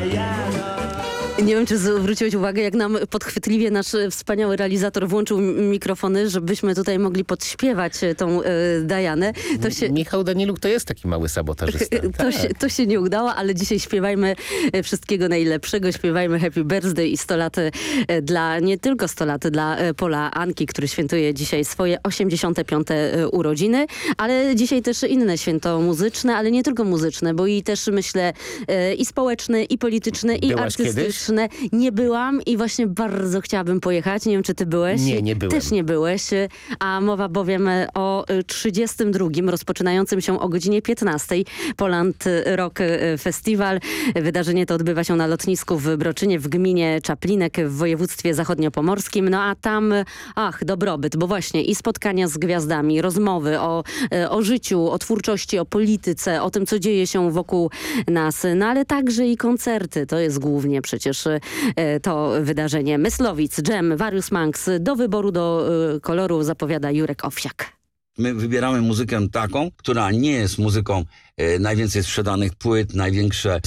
Nie wiem, czy zwróciłeś uwagę, jak nam podchwytliwie nasz wspaniały realizator włączył mikrofony, żebyśmy tutaj mogli podśpiewać tą Dianę. Michał Danieluk to jest taki mały sabotażysta. To się nie udało, ale dzisiaj śpiewajmy wszystkiego najlepszego. Śpiewajmy Happy Birthday i 100 lat nie tylko 100 lat dla Pola Anki, który świętuje dzisiaj swoje 85. urodziny, ale dzisiaj też inne święto muzyczne, ale nie tylko muzyczne, bo i też myślę i społeczne, i polityczne, i artystyczne. Kiedyś? Nie byłam i właśnie bardzo chciałabym pojechać. Nie wiem, czy ty byłeś? Nie byłem. Też nie byłeś, a mowa bowiem o 32. rozpoczynającym się o godzinie 15. Poland Rock Festival. Wydarzenie to odbywa się na lotnisku w Broczynie w gminie Czaplinek w województwie zachodniopomorskim. No a tam, dobrobyt, bo właśnie i spotkania z gwiazdami, rozmowy o życiu, o twórczości, o polityce, o tym, co dzieje się wokół nas, no ale także i koncerty. To jest głównie przecież to wydarzenie. Myslowic, Dżem, Warius Manx. Do wyboru, do koloru zapowiada Jurek Owsiak. My wybieramy muzykę taką, która nie jest muzyką najwięcej sprzedanych płyt, największe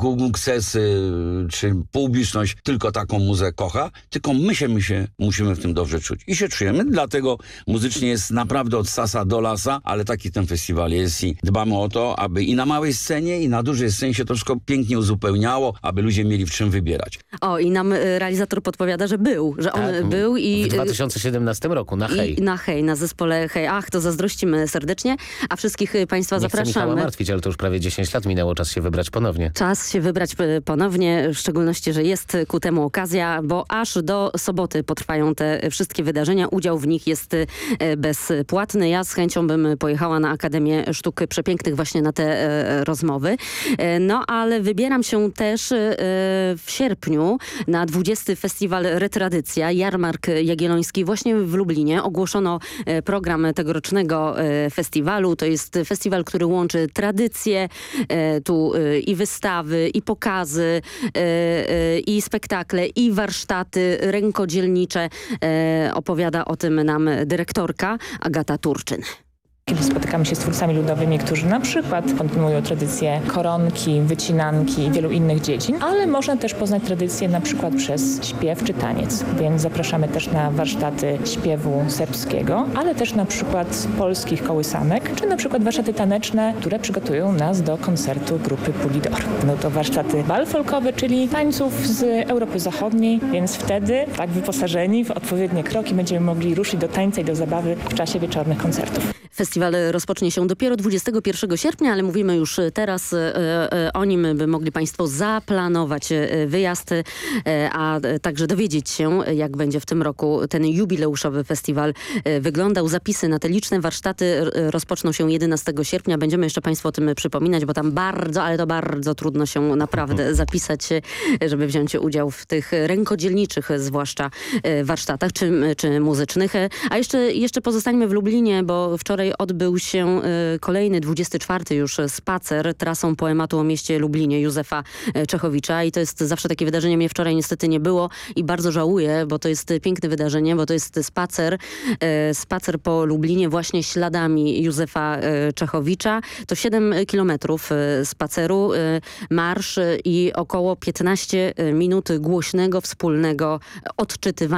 sukcesy czy publiczność tylko taką muzykę kocha, tylko my się musimy w tym dobrze czuć. I się czujemy, dlatego muzycznie jest naprawdę od sasa do lasa, ale taki ten festiwal jest i dbamy o to, aby i na małej scenie, i na dużej scenie się to wszystko pięknie uzupełniało, aby ludzie mieli w czym wybierać. I nam realizator podpowiada, że on był i... W 2017 roku na Hej. Na zespole Hej. To zazdrościmy serdecznie, a wszystkich państwa zapraszamy. Nie chcę Michała martwić, ale to już prawie 10 lat minęło, czas się wybrać ponownie. Czas się wybrać ponownie, w szczególności, że jest ku temu okazja, bo aż do soboty potrwają te wszystkie wydarzenia. Udział w nich jest bezpłatny. Ja z chęcią bym pojechała na Akademię Sztuk Przepięknych właśnie na te rozmowy. No ale wybieram się też w sierpniu na 20. Festiwal Retradycja, Jarmark Jagielloński właśnie w Lublinie. Ogłoszono program tegorocznego festiwalu. To jest festiwal, który łączy tradycje, tu i wystawy, i pokazy, i spektakle, i warsztaty rękodzielnicze. Opowiada o tym nam dyrektorka Agata Turczyn. Kiedy spotykamy się z twórcami ludowymi, którzy na przykład kontynuują tradycję koronki, wycinanki i wielu innych dziedzin, ale można też poznać tradycję na przykład przez śpiew czy taniec. Więc zapraszamy też na warsztaty śpiewu serbskiego, ale też na przykład polskich kołysanek, czy na przykład warsztaty taneczne, które przygotują nas do koncertu grupy Pulidor. No to warsztaty bal folkowy, czyli tańców z Europy Zachodniej, więc wtedy, tak wyposażeni w odpowiednie kroki, będziemy mogli ruszyć do tańca i do zabawy w czasie wieczornych koncertów. Festiwal rozpocznie się dopiero 21 sierpnia, ale mówimy już teraz o nim, by mogli państwo zaplanować wyjazd, a także dowiedzieć się, jak będzie w tym roku ten jubileuszowy festiwal wyglądał. Zapisy na te liczne warsztaty rozpoczną się 11 sierpnia. Będziemy jeszcze państwu o tym przypominać, bo tam bardzo trudno się naprawdę zapisać, żeby wziąć udział w tych rękodzielniczych zwłaszcza warsztatach czy muzycznych. A jeszcze pozostańmy w Lublinie, bo wczoraj odbył się kolejny 24. już spacer trasą poematu o mieście Lublinie Józefa Czechowicza i to jest zawsze takie wydarzenie. Mnie wczoraj niestety nie było i bardzo żałuję, bo to jest piękne wydarzenie, bo to jest spacer po Lublinie właśnie śladami Józefa Czechowicza. To 7 kilometrów spaceru, marsz i około 15 minut głośnego, wspólnego odczytywania